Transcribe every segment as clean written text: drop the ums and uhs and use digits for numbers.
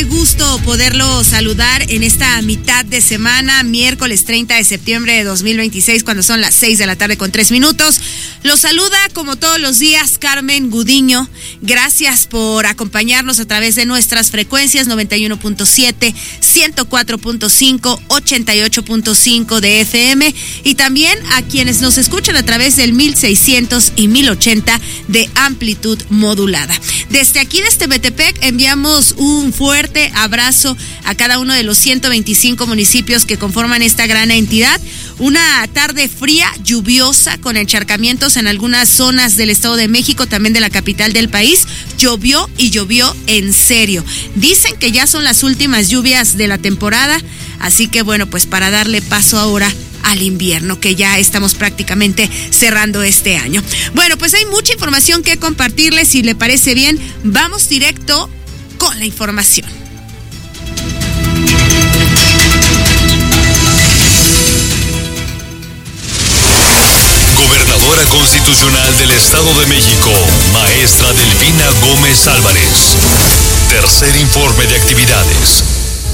Qué gusto poderlo saludar en esta mitad de semana, miércoles 30 de septiembre de 2026, cuando son las 6 de la tarde con 3 minutos. Los saluda como todos los días Carmen Gudiño. Gracias por acompañarnos a través de nuestras frecuencias 91.7, 104.5, 88.5 de FM y también a quienes nos escuchan a través del 1600 y 1080 de amplitud modulada. Desde aquí, desde Metepec, enviamos un fuerte abrazo a cada uno de los 125 municipios que conforman esta gran entidad. Una tarde fría, lluviosa, con encharcamientos en algunas zonas del Estado de México, también de la capital del país. Llovió y llovió en serio. Dicen que ya son las últimas lluvias de la temporada, así que bueno, pues para darle paso ahora al invierno, que ya estamos prácticamente cerrando este año. Bueno, pues hay mucha información que compartirles. Si le parece bien, vamos directo con la información. Gobernadora constitucional del Estado de México, maestra Delfina Gómez Álvarez. Tercer informe de actividades.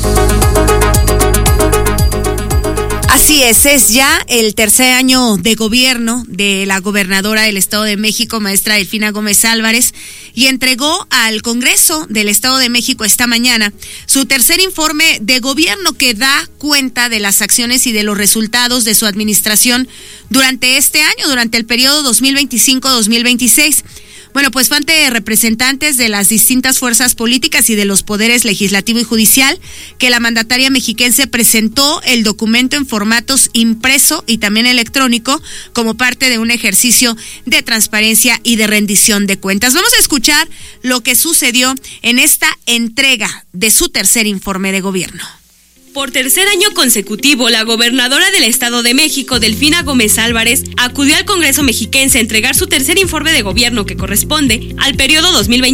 Así es ya el tercer año de gobierno de la gobernadora del Estado de México, maestra Delfina Gómez Álvarez, y entregó al Congreso del Estado de México esta mañana su tercer informe de gobierno que da cuenta de las acciones y de los resultados de su administración durante este año, durante el periodo 2025-2026. Bueno, pues fue ante representantes de las distintas fuerzas políticas y de los poderes legislativo y judicial que la mandataria mexiquense presentó el documento en formatos impreso y también electrónico como parte de un ejercicio de transparencia y de rendición de cuentas. Vamos a escuchar lo que sucedió en esta entrega de su tercer informe de gobierno. Por tercer año consecutivo, la gobernadora del Estado de México, Delfina Gómez Álvarez, acudió al Congreso mexiquense a entregar su tercer informe de gobierno que corresponde al periodo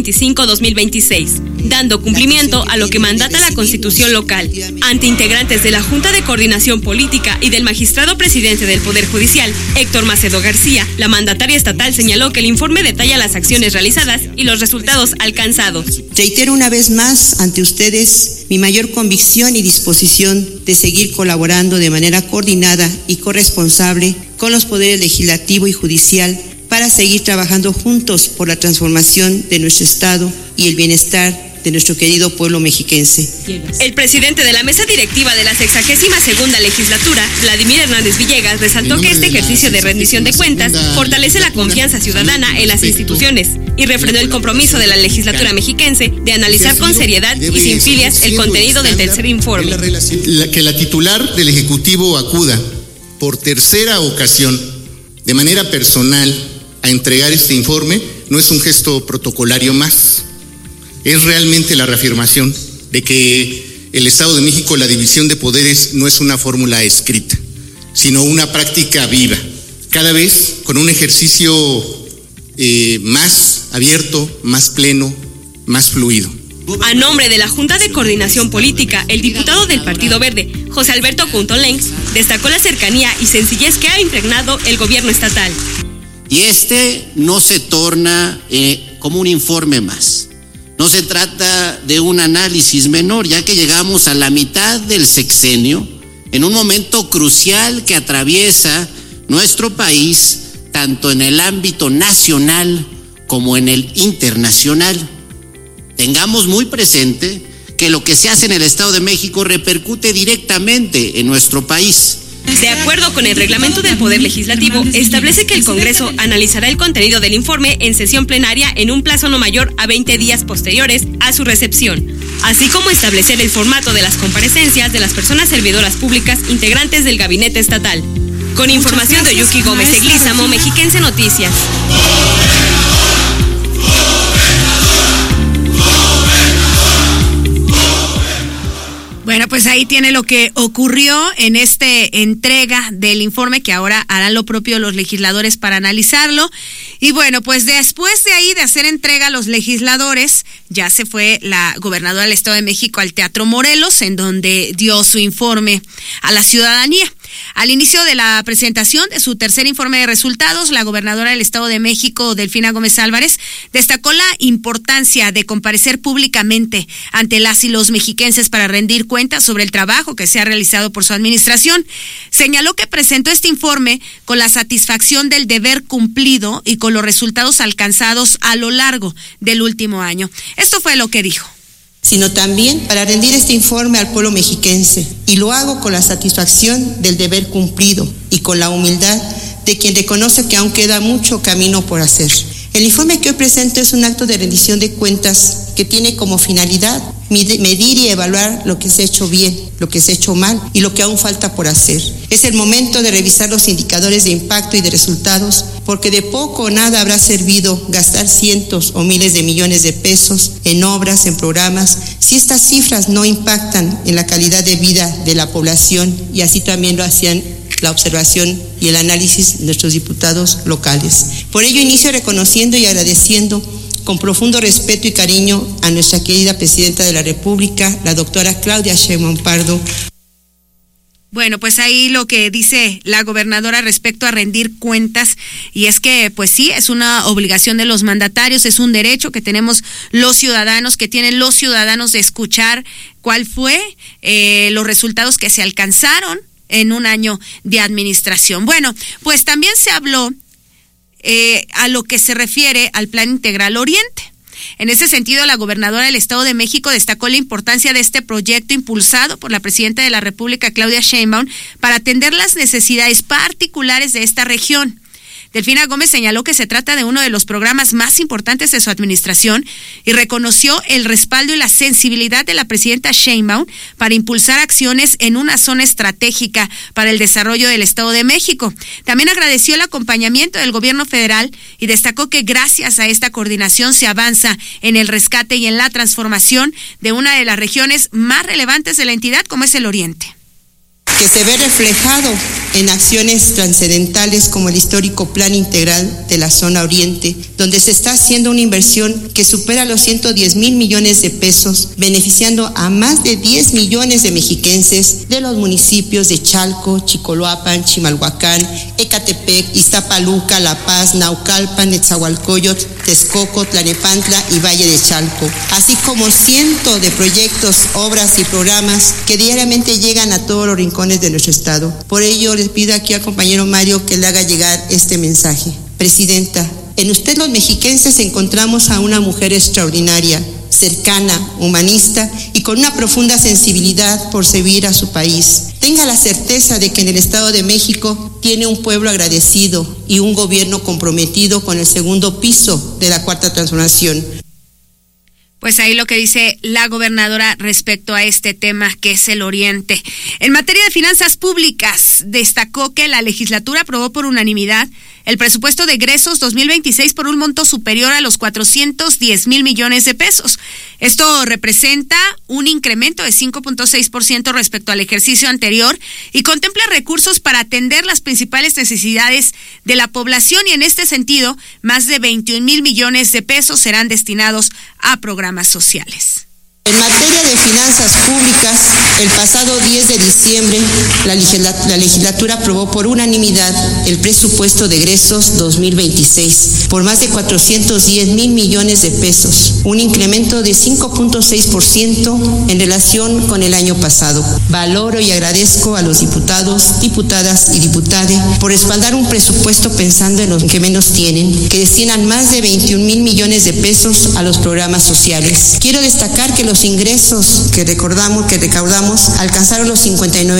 2025-2026, dando cumplimiento a lo que mandata la Constitución local. Ante integrantes de la Junta de Coordinación Política y del magistrado presidente del Poder Judicial, Héctor Macedo García, la mandataria estatal señaló que el informe detalla las acciones realizadas y los resultados alcanzados. Reitero una vez más ante ustedes mi mayor convicción y disposición de seguir colaborando de manera coordinada y corresponsable con los poderes legislativo y judicial para seguir trabajando juntos por la transformación de nuestro Estado y el bienestar de nuestro querido pueblo mexiquense. El presidente de la mesa directiva de la 62ª legislatura, Vladimir Hernández Villegas, resaltó que este ejercicio de rendición de cuentas fortalece la confianza ciudadana en las instituciones y refrendó el compromiso de la legislatura mexiquense de analizar con seriedad y sin filias el contenido del tercer informe. Que la titular del Ejecutivo acuda por tercera ocasión de manera personal a entregar este informe no es un gesto protocolario más. Es realmente la reafirmación de que el Estado de México, la división de poderes, no es una fórmula escrita, sino una práctica viva, cada vez con un ejercicio más abierto, más pleno, más fluido. A nombre de la Junta de Coordinación Política, el diputado del Partido Verde, José Alberto Couto Lenz, destacó la cercanía y sencillez que ha impregnado el gobierno estatal. Y no se torna como un informe más. No se trata de un análisis menor, ya que llegamos a la mitad del sexenio, en un momento crucial que atraviesa nuestro país, tanto en el ámbito nacional como en el internacional. Tengamos muy presente que lo que se hace en el Estado de México repercute directamente en nuestro país. De acuerdo con el reglamento del Poder Legislativo, establece que el Congreso analizará el contenido del informe en sesión plenaria en un plazo no mayor a 20 días posteriores a su recepción, así como establecer el formato de las comparecencias de las personas servidoras públicas integrantes del gabinete estatal. Con información de Yuki Gómez Eglízamo, Mexiquense Noticias. Bueno, pues ahí tiene lo que ocurrió en esta entrega del informe, que ahora harán lo propio los legisladores para analizarlo. Y bueno, pues después de ahí de hacer entrega a los legisladores, ya se fue la gobernadora del Estado de México al Teatro Morelos, en donde dio su informe a la ciudadanía. Al inicio de la presentación de su tercer informe de resultados, la gobernadora del Estado de México, Delfina Gómez Álvarez, destacó la importancia de comparecer públicamente ante las y los mexiquenses para rendir cuentas sobre el trabajo que se ha realizado por su administración. Señaló que presentó este informe con la satisfacción del deber cumplido y con los resultados alcanzados a lo largo del último año. Esto fue lo que dijo. Sino también para rendir este informe al pueblo mexiquense, y lo hago con la satisfacción del deber cumplido y con la humildad de quien reconoce que aún queda mucho camino por hacer. El informe que hoy presento es un acto de rendición de cuentas que tiene como finalidad medir y evaluar lo que se ha hecho bien, lo que se ha hecho mal y lo que aún falta por hacer. Es el momento de revisar los indicadores de impacto y de resultados, porque de poco o nada habrá servido gastar cientos o miles de millones de pesos en obras, en programas, si estas cifras no impactan en la calidad de vida de la población, y así también lo hacían la observación y el análisis de nuestros diputados locales. Por ello inicio reconociendo y agradeciendo con profundo respeto y cariño a nuestra querida Presidenta de la República, la doctora Claudia Sheinbaum Pardo. Bueno, pues ahí lo que dice la gobernadora respecto a rendir cuentas, y es que pues sí, es una obligación de los mandatarios, es un derecho que tenemos los ciudadanos, que tienen los ciudadanos de escuchar cuál fue los resultados que se alcanzaron en un año de administración. Bueno, pues también se habló a lo que se refiere al Plan Integral Oriente. En ese sentido, la gobernadora del Estado de México destacó la importancia de este proyecto impulsado por la presidenta de la República, Claudia Sheinbaum, para atender las necesidades particulares de esta región. Delfina Gómez señaló que se trata de uno de los programas más importantes de su administración y reconoció el respaldo y la sensibilidad de la presidenta Sheinbaum para impulsar acciones en una zona estratégica para el desarrollo del Estado de México. También agradeció el acompañamiento del gobierno federal y destacó que gracias a esta coordinación se avanza en el rescate y en la transformación de una de las regiones más relevantes de la entidad, como es el Oriente. Que se ve reflejado en acciones trascendentales como el histórico Plan Integral de la Zona Oriente, donde se está haciendo una inversión que supera los 110,000 millones de pesos, beneficiando a más de 10 millones de mexiquenses de los municipios de Chalco, Chicoloapan, Chimalhuacán, Ecatepec, Iztapaluca, La Paz, Naucalpan, Netzahualcóyotl, Texcoco, Tlalnepantla y Valle de Chalco, así como cientos de proyectos, obras y programas que diariamente llegan a todos los rincones de nuestro estado. Por ello les pido aquí al compañero Mario que le haga llegar este mensaje. Presidenta, en usted los mexiquenses encontramos a una mujer extraordinaria, cercana, humanista y con una profunda sensibilidad por servir a su país. Tenga la certeza de que en el Estado de México tiene un pueblo agradecido y un gobierno comprometido con el segundo piso de la Cuarta Transformación. Pues ahí lo que dice la gobernadora respecto a este tema que es el Oriente. En materia de finanzas públicas, destacó que la legislatura aprobó por unanimidad el presupuesto de egresos 2026 por un monto superior a los 410,000 millones de pesos. Esto representa un incremento de 5.6% respecto al ejercicio anterior y contempla recursos para atender las principales necesidades de la población, y en este sentido, más de 21,000 millones de pesos serán destinados a programas sociales. En materia de finanzas públicas, el pasado 10 de diciembre, la legislatura aprobó por unanimidad el presupuesto de egresos 2026 por más de 410,000 millones de pesos, un incremento de 5.6% en relación con el año pasado. Valoro y agradezco a los diputados, diputadas y diputades por respaldar un presupuesto pensando en los que menos tienen, que destinan más de 21,000 millones de pesos a los programas sociales. Quiero destacar que los ingresos que recaudamos alcanzaron los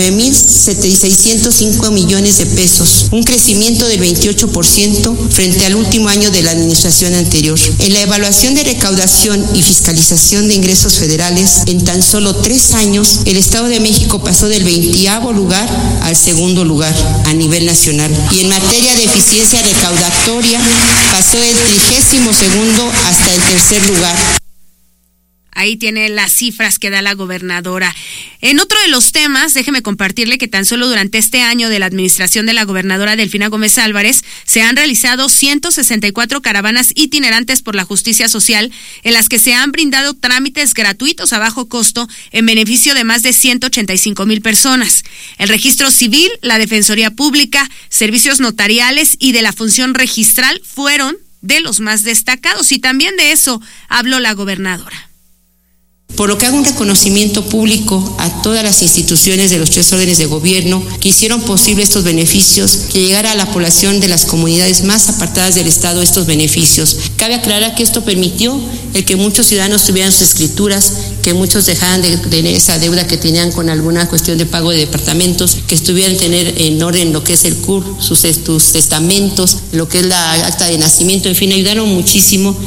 59,605 millones de pesos, un crecimiento del 28% frente al último año de la administración anterior. En la evaluación de recaudación y fiscalización de ingresos federales, en tan solo 3 años, el Estado de México pasó del 20º lugar al 2º lugar a nivel nacional. Y en materia de eficiencia recaudatoria, pasó del 32º hasta el 3er lugar. Ahí tiene las cifras que da la gobernadora. En otro de los temas, déjeme compartirle que tan solo durante este año de la administración de la gobernadora Delfina Gómez Álvarez se han realizado 164 caravanas itinerantes por la justicia social en las que se han brindado trámites gratuitos a bajo costo en beneficio de más de 185,000 personas. El registro civil, la defensoría pública, servicios notariales y de la función registral fueron de los más destacados, y también de eso habló la gobernadora. Por lo que hago un reconocimiento público a todas las instituciones de los 3 órdenes de gobierno que hicieron posible estos beneficios, que llegara a la población de las comunidades más apartadas del Estado estos beneficios. Cabe aclarar que esto permitió el que muchos ciudadanos tuvieran sus escrituras, que muchos dejaran de tener esa deuda que tenían con alguna cuestión de pago de departamentos, que estuvieran tener en orden lo que es el CUR, sus testamentos, lo que es la acta de nacimiento, en fin, ayudaron muchísimo.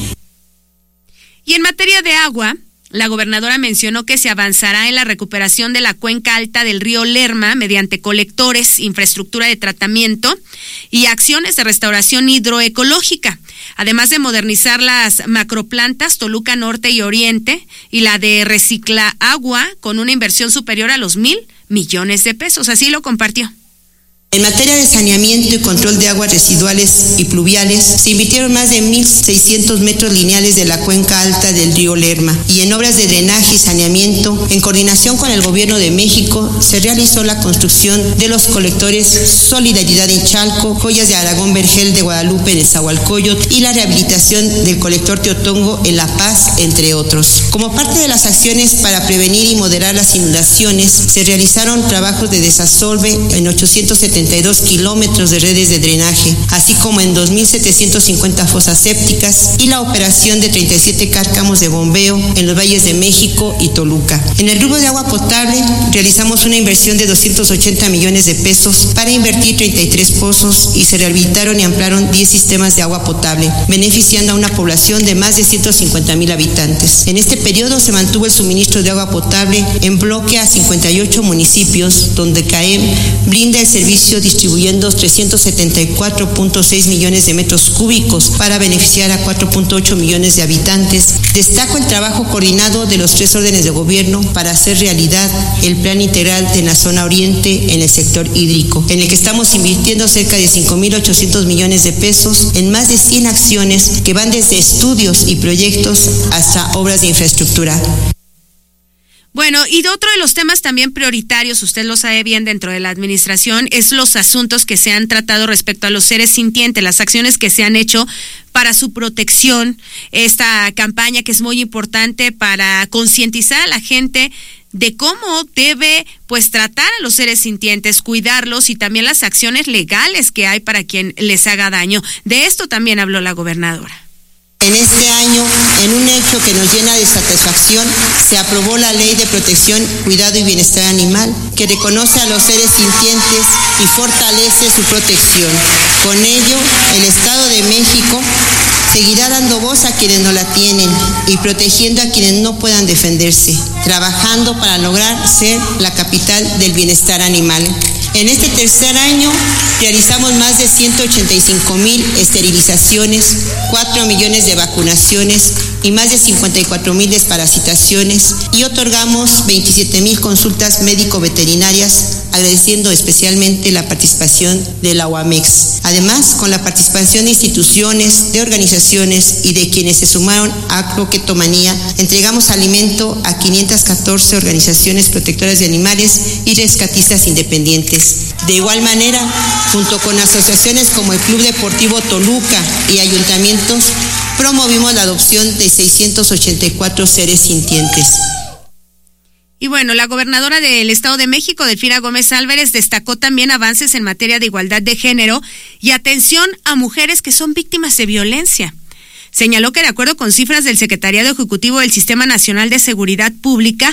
Y en materia de agua, la gobernadora mencionó que se avanzará en la recuperación de la cuenca alta del río Lerma mediante colectores, infraestructura de tratamiento y acciones de restauración hidroecológica, además de modernizar las macroplantas Toluca Norte y Oriente y la de Recicla Agua con una inversión superior a los 1,000 millones de pesos. Así lo compartió. En materia de saneamiento y control de aguas residuales y pluviales, se invirtieron más de 1,600 metros lineales de la cuenca alta del río Lerma, y en obras de drenaje y saneamiento, en coordinación con el Gobierno de México, se realizó la construcción de los colectores Solidaridad en Chalco, Joyas de Aragón Vergel de Guadalupe en Nezahualcóyotl y la rehabilitación del colector Teotongo en La Paz, entre otros. Como parte de las acciones para prevenir y moderar las inundaciones, se realizaron trabajos de desasolve en 872 kilómetros de redes de drenaje, así como en 2,750 fosas sépticas, y la operación de 37 cárcamos de bombeo en los valles de México y Toluca. En el rubro de agua potable, realizamos una inversión de 280 millones de pesos para invertir 33 pozos y se rehabilitaron y ampliaron 10 sistemas de agua potable, beneficiando a una población de más de 150,000 habitantes. En este periodo se mantuvo el suministro de agua potable en bloque a 58 municipios, donde CAEM brinda el servicio distribuyendo 374.6 millones de metros cúbicos para beneficiar a 4.8 millones de habitantes. Destaco el trabajo coordinado de los 3 órdenes de gobierno para hacer realidad el plan integral de la zona oriente en el sector hídrico, en el que estamos invirtiendo cerca de 5,800 millones de pesos en más de 100 acciones que van desde estudios y proyectos hasta obras de infraestructura. Bueno, y otro de los temas también prioritarios, usted lo sabe bien, dentro de la administración, es los asuntos que se han tratado respecto a los seres sintientes, las acciones que se han hecho para su protección, esta campaña que es muy importante para concientizar a la gente de cómo debe tratar a los seres sintientes, cuidarlos, y también las acciones legales que hay para quien les haga daño. De esto también habló la gobernadora. En este año, en un hecho que nos llena de satisfacción, se aprobó la Ley de Protección, Cuidado y Bienestar Animal, que reconoce a los seres sintientes y fortalece su protección. Con ello, el Estado de México seguirá dando voz a quienes no la tienen y protegiendo a quienes no puedan defenderse, trabajando para lograr ser la capital del bienestar animal. En este tercer año realizamos más de 185,000 esterilizaciones, 4 millones de vacunaciones y más de 54,000 desparasitaciones, y otorgamos 27,000 consultas médico-veterinarias, agradeciendo especialmente la participación de la UAMEX. Además, con la participación de instituciones, de organizaciones y de quienes se sumaron a Croquetomanía, entregamos alimento a 514 organizaciones protectoras de animales y rescatistas independientes. De igual manera, junto con asociaciones como el Club Deportivo Toluca y ayuntamientos, promovimos la adopción de 684 seres sintientes. Y bueno, la gobernadora del Estado de México, Delfina Gómez Álvarez, destacó también avances en materia de igualdad de género y atención a mujeres que son víctimas de violencia. Señaló que, de acuerdo con cifras del Secretariado Ejecutivo del Sistema Nacional de Seguridad Pública,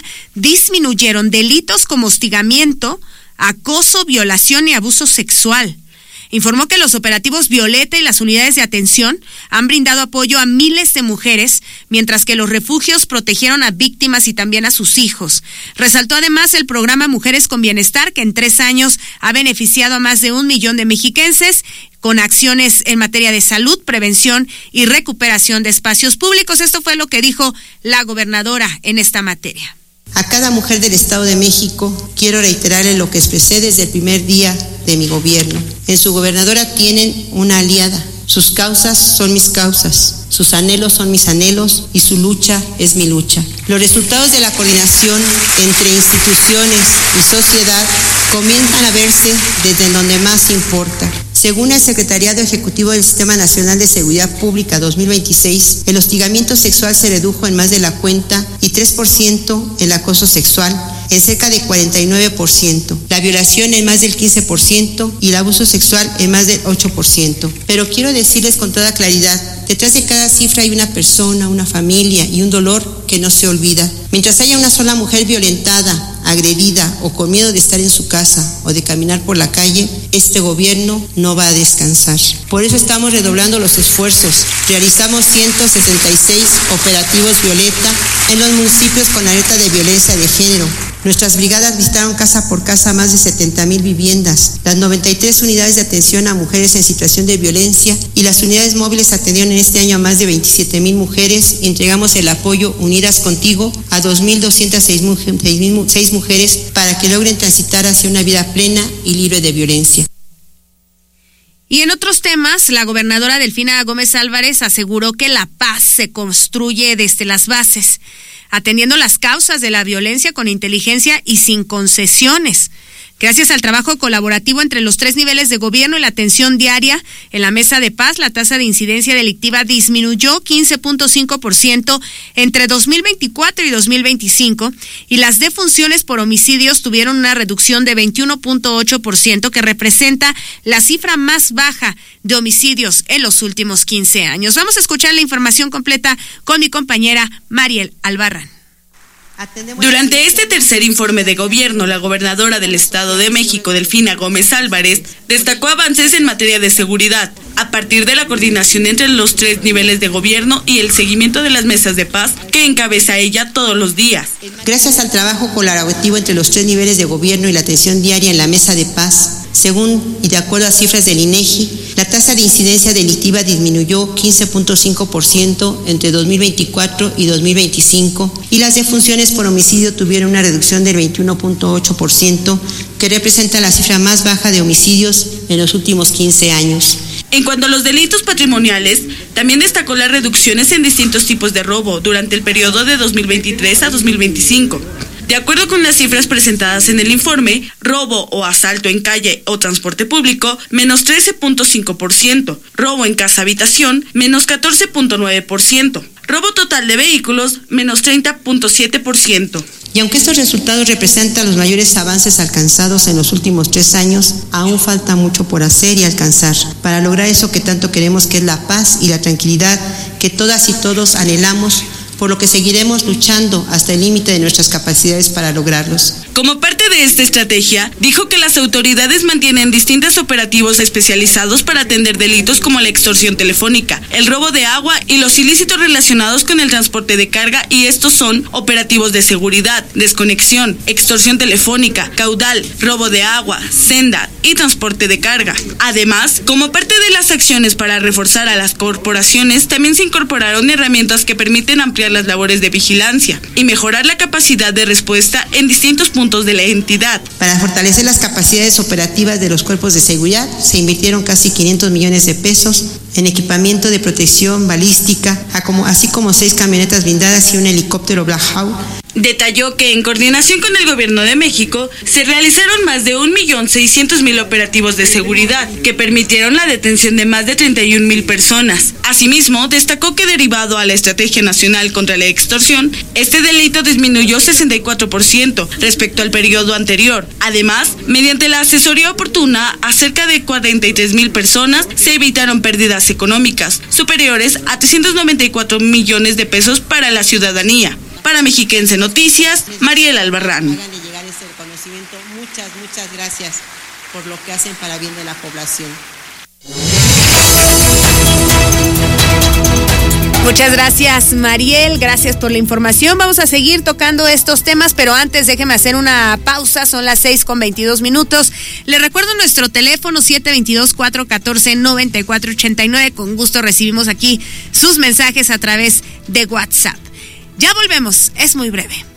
disminuyeron delitos como hostigamiento, acoso, violación y abuso sexual. informó que los operativos Violeta y las unidades de atención han brindado apoyo a miles de mujeres, mientras que los refugios protegieron a víctimas y también a sus hijos. Resaltó además el programa Mujeres con Bienestar, que en 3 años ha beneficiado a más de 1 millón de mexiquenses con acciones en materia de salud, prevención y recuperación de espacios públicos. Esto fue lo que dijo la gobernadora en esta materia. A cada mujer del Estado de México quiero reiterarle lo que expresé desde el primer día de mi gobierno. En su gobernadora tienen una aliada. Sus causas son mis causas, sus anhelos son mis anhelos y su lucha es mi lucha. Los resultados de la coordinación entre instituciones y sociedad comienzan a verse desde donde más importa. Según el Secretariado Ejecutivo del Sistema Nacional de Seguridad Pública 2026, el hostigamiento sexual se redujo en más de la cuenta y 3% el acoso sexual en cerca de 49%, la violación en más del 15% y el abuso sexual en más del 8%. Pero quiero decirles con toda claridad, detrás de cada cifra hay una persona, una familia y un dolor que no se olvida. Mientras haya una sola mujer violentada, agredida o con miedo de estar en su casa o de caminar por la calle, este gobierno no va a descansar. Por eso estamos redoblando los esfuerzos. Realizamos 166 operativos Violeta en los municipios con alerta de violencia de género. Nuestras brigadas visitaron casa por casa más de 70,000 viviendas. Las 93 unidades de atención a mujeres en situación de violencia y las unidades móviles atendieron en este año a más de 27,000 mujeres. Entregamos el apoyo Unidas Contigo a 2,206 mujeres para que logren transitar hacia una vida plena y libre de violencia. Y en otros temas, la gobernadora Delfina Gómez Álvarez aseguró que la paz se construye desde las bases, atendiendo las causas de la violencia con inteligencia y sin concesiones. Gracias al trabajo colaborativo entre los 3 niveles de gobierno y la atención diaria en la mesa de paz, la tasa de incidencia delictiva disminuyó 15.5% entre 2024 y 2025 y las defunciones por homicidios tuvieron una reducción de 21.8%, que representa la cifra más baja de homicidios en los últimos 15 años. Vamos a escuchar la información completa con mi compañera Mariel Albarrán. Durante este tercer informe de gobierno, la gobernadora del Estado de México, Delfina Gómez Álvarez, destacó avances en materia de seguridad, a partir de la coordinación entre los 3 niveles de gobierno y el seguimiento de las mesas de paz que encabeza ella todos los días. Gracias al trabajo colaborativo entre los 3 niveles de gobierno y la atención diaria en la mesa de paz, según y de acuerdo a cifras del INEGI, la tasa de incidencia delictiva disminuyó 15.5% entre 2024 y 2025 y las defunciones por homicidio tuvieron una reducción del 21.8%, que representa la cifra más baja de homicidios en los últimos 15 años. En cuanto a los delitos patrimoniales, también destacó las reducciones en distintos tipos de robo durante el periodo de 2023 a 2025. De acuerdo con las cifras presentadas en el informe, robo o asalto en calle o transporte público, menos 13.5%, robo en casa-habitación, menos 14.9%, robo total de vehículos, menos 30.7%. Y aunque estos resultados representan los mayores avances alcanzados en los últimos 3 años, aún falta mucho por hacer y alcanzar para lograr eso que tanto queremos, que es la paz y la tranquilidad que todas y todos anhelamos, por lo que seguiremos luchando hasta el límite de nuestras capacidades para lograrlos. Como parte de esta estrategia, dijo que las autoridades mantienen distintos operativos especializados para atender delitos como la extorsión telefónica, el robo de agua y los ilícitos relacionados con el transporte de carga, y estos son operativos de seguridad, desconexión, extorsión telefónica, caudal, robo de agua, senda y transporte de carga. Además, como parte de las acciones para reforzar a las corporaciones, también se incorporaron herramientas que permiten ampliar las labores de vigilancia y mejorar la capacidad de respuesta en distintos puntos de la entidad. Para fortalecer las capacidades operativas de los cuerpos de seguridad, se invirtieron casi 500 millones de pesos en equipamiento de protección balística, así como 6 camionetas blindadas y un helicóptero Black Hawk. Detalló que en coordinación con el Gobierno de México se realizaron más de 1.600.000 operativos de seguridad que permitieron la detención de más de 31,000 personas. Asimismo, destacó que derivado a la Estrategia Nacional contra la Extorsión, este delito disminuyó 64% respecto al periodo anterior. Además, mediante la asesoría oportuna a cerca de 43,000 personas se evitaron pérdidas económicas superiores a 394 millones de pesos para la ciudadanía. Para Mexiquense Noticias, Mariel Albarrán. Háganle llegar ese reconocimiento. Muchas gracias por lo que hacen para bien de la población. Muchas gracias, Mariel, gracias por la información. Vamos a seguir tocando estos temas, pero antes déjeme hacer una pausa, son las 6:22. Le recuerdo nuestro teléfono 722-414-9489. Con gusto recibimos aquí sus mensajes a través de WhatsApp. Ya volvemos, es muy breve.